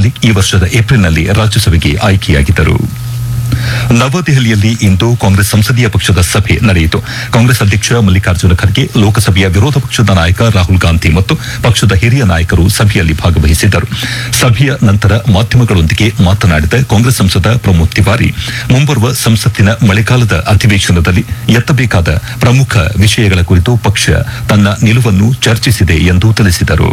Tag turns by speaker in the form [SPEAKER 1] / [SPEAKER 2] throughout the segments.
[SPEAKER 1] ನೇತೃತ್ವದಲ್ಲಿ ಈ ವರ್ಷದ ಏಪ್ರಿಲ್ನಲ್ಲಿ ರಾಜ್ಯಸಭೆಗೆ ಆಯ್ಕೆಯಾಗಿದ್ದರು. ನವದೆಹಲಿಯಲ್ಲಿ ಇಂದು ಕಾಂಗ್ರೆಸ್ ಸಂಸದೀಯ ಪಕ್ಷದ ಸಭೆ ನಡೆಯಿತು. ಕಾಂಗ್ರೆಸ್ ಅಧ್ಯಕ್ಷ ಮಲ್ಲಿಕಾರ್ಜುನ ಖರ್ಗೆ, ಲೋಕಸಭೆಯ ವಿರೋಧ ಪಕ್ಷದ ನಾಯಕ ರಾಹುಲ್ ಗಾಂಧಿ ಮತ್ತು ಪಕ್ಷದ ಹಿರಿಯ ನಾಯಕರು ಸಭೆಯಲ್ಲಿ ಭಾಗವಹಿಸಿದ್ದರು. ಸಭೆಯ ನಂತರ ಮಾಧ್ಯಮಗಳೊಂದಿಗೆ ಮಾತನಾಡಿದ ಕಾಂಗ್ರೆಸ್ ಸಂಸದ ಪ್ರಮೋದ್ ತಿವಾರಿ, ಮುಂಬರುವ ಸಂಸತ್ತಿನ ಮಳೆಗಾಲದ ಅಧಿವೇಶನದಲ್ಲಿ ಎತ್ತಬೇಕಾದ ಪ್ರಮುಖ ವಿಷಯಗಳ ಕುರಿತು ಪಕ್ಷ ತನ್ನ ನಿಲುವನ್ನು ಚರ್ಚಿಸಿದೆ ಎಂದು ತಿಳಿಸಿದರು.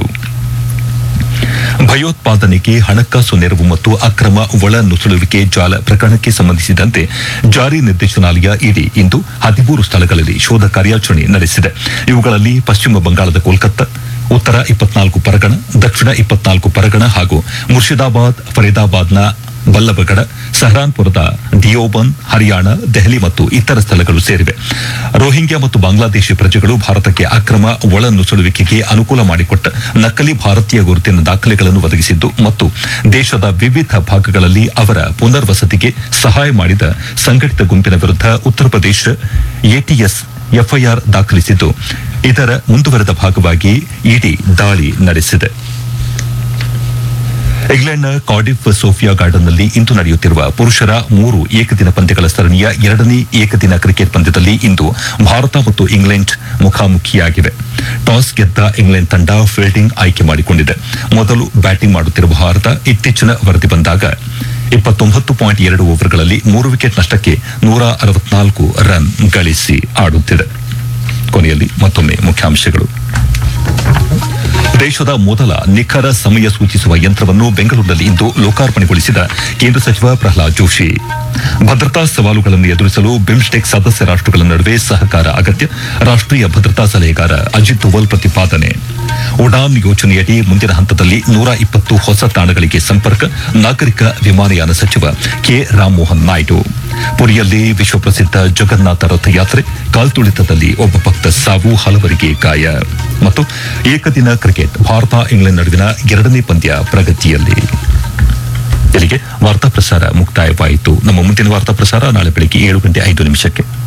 [SPEAKER 1] ಭಯೋತ್ಪಾದನೆಗೆ ಹಣಕಾಸು ನೆರವು ಮತ್ತು ಅಕ್ರಮ ಒಳನುಸುಳುವಿಕೆ ಜಾಲ ಪ್ರಕರಣಕ್ಕೆ ಸಂಬಂಧಿಸಿದಂತೆ ಜಾರಿ ನಿರ್ದೇಶನಾಲಯ ಇಡಿ ಇಂದು 13 ಸ್ಥಳಗಳಲ್ಲಿ ಶೋಧ ಕಾರ್ಯಾಚರಣೆ ನಡೆಸಿದೆ. ಇವುಗಳಲ್ಲಿ ಪಶ್ಚಿಮ ಬಂಗಾಳದ ಕೋಲ್ಕತ್ತಾ, ಉತ್ತರ 24 ಪರಗಣ, ದಕ್ಷಿಣ 24 ಪರಗಣ ಹಾಗೂ ಮುರ್ಷಿದಾಬಾದ್, ಫರೀದಾಬಾದ್ನ ಬಲ್ಲಭಗಢ, ಸಹರಾನ್ಪುರದ ದಿಯೋಬಂದ್, ಹರಿಯಾಣ, ದೆಹಲಿ ಮತ್ತು ಇತರ ಸ್ಥಳಗಳು ಸೇರಿವೆ. ರೋಹಿಂಗ್ಯಾ ಮತ್ತು ಬಾಂಗ್ಲಾದೇಶಿ ಪ್ರಜೆಗಳು ಭಾರತಕ್ಕೆ ಅಕ್ರಮ ಒಳನುಸುಳುವಿಕೆಗೆ ಅನುಕೂಲ ಮಾಡಿಕೊಟ್ಟ ನಕಲಿ ಭಾರತೀಯ ಗುರುತಿನ ದಾಖಲೆಗಳನ್ನು ಒದಗಿಸಿದ್ದು ಮತ್ತು ದೇಶದ ವಿವಿಧ ಭಾಗಗಳಲ್ಲಿ ಅವರ ಪುನರ್ವಸತಿಗೆ ಸಹಾಯ ಮಾಡಿದ ಸಂಘಟಿತ ಗುಂಪಿನ ವಿರುದ್ಧ ಉತ್ತರ ಪ್ರದೇಶ ಎಟಿಎಸ್ ಎಫ್ಐಆರ್ ದಾಖಲಿಸಿದ್ದು, ಇದರ ಮುಂದುವರೆದ ಭಾಗವಾಗಿ ಇಡಿ ದಾಳಿ ನಡೆಸಿದೆ. ಇಂಗ್ಲೆಂಡ್ನ ಕಾರ್ಡಿಫ್ ಸೋಫಿಯಾ ಗಾರ್ಡನ್ನಲ್ಲಿ ಇಂದು ನಡೆಯುತ್ತಿರುವ ಪುರುಷರ 3 ಏಕದಿನ ಪಂದ್ಯಗಳ ಸರಣಿಯ 2ನೇ ಏಕದಿನ ಕ್ರಿಕೆಟ್ ಪಂದ್ಯದಲ್ಲಿ ಇಂದು ಭಾರತ ಮತ್ತು ಇಂಗ್ಲೆಂಡ್ ಮುಖಾಮುಖಿಯಾಗಿವೆ. ಟಾಸ್ ಗೆದ್ದ ಇಂಗ್ಲೆಂಡ್ ತಂಡ ಫೀಲ್ಡಿಂಗ್ ಆಯ್ಕೆ ಮಾಡಿಕೊಂಡಿದೆ. ಮೊದಲು ಬ್ಯಾಟಿಂಗ್ ಮಾಡುತ್ತಿರುವ ಭಾರತ ಇತ್ತೀಚಿನ ವರದಿ ಬಂದಾಗ 29.2 ಓವರ್ಗಳಲ್ಲಿ 3 ವಿಕೆಟ್ ನಷ್ಟಕ್ಕೆ 164 ರನ್ ಗಳಿಸಿ ಆಡುತ್ತಿದೆ. ಕೊನೆಯಲ್ಲಿ ಮತ್ತೊಮ್ಮೆ ಮುಖ್ಯಾಂಶಗಳು. ದೇಶದ ಮೊದಲ ನಿಖರ ಸಮಯ ಸೂಚಿಸುವ ಯಂತ್ರವನ್ನು ಬೆಂಗಳೂರಿನಲ್ಲಿ ಇಂದು ಲೋಕಾರ್ಪಣೆಗೊಳಿಸಿದ ಕೇಂದ್ರ ಸಚಿವ ಪ್ರಹ್ಲಾದ್ ಜೋಶಿ. ಭದ್ರತಾ ಸವಾಲುಗಳನ್ನು ಎದುರಿಸಲು ಬಿಮ್ಸ್ಟೆಕ್ ಸದಸ್ಯ ರಾಷ್ಟಗಳ ನಡುವೆ ಸಹಕಾರ ಅಗತ್ಯ, ರಾಷ್ಟೀಯ ಭದ್ರತಾ ಸಲಹೆಗಾರ ಅಜಿತ್ ದೋವಲ್ ಪ್ರತಿಪಾದನೆ. ಉಡಾನ್ ಯೋಜನೆಯಡಿ ಮುಂದಿನ ಹಂತದಲ್ಲಿ 120 ಹೊಸ ತಾಣಗಳಿಗೆ ಸಂಪರ್ಕ, ನಾಗರಿಕ ವಿಮಾನಯಾನ ಸಚಿವ ಕೆ ರಾಮಮೋಹನ್ ನಾಯ್ಡು. ಪುರಿಯಲ್ಲಿ ವಿಶ್ವಪ್ರಸಿದ್ಧ ಜಗನ್ನಾಥ ರಥಯಾತ್ರೆ, ಕಾಲ್ತುಳಿತದಲ್ಲಿ ಒಬ್ಬ ಭಕ್ತ ಸಾವು, ಹಲವರಿಗೆ ಗಾಯ. ಮತ್ತು ಏಕದಿನ ಕ್ರಿಕೆಟ್, ಭಾರತ ಇಂಗ್ಲೆಂಡ್ ನಡುವಿನ 2ನೇ ಪಂದ್ಯ ಪ್ರಗತಿಯಲ್ಲಿ. ಇಲ್ಲಿಗೆ ವಾರ್ತಾ ಪ್ರಸಾರ ಮುಕ್ತಾಯವಾಯಿತು. ನಮ್ಮ ಮುಂದಿನ ವಾರ್ತಾ ಪ್ರಸಾರ ನಾಳೆ ಬೆಳಗ್ಗೆ 7:05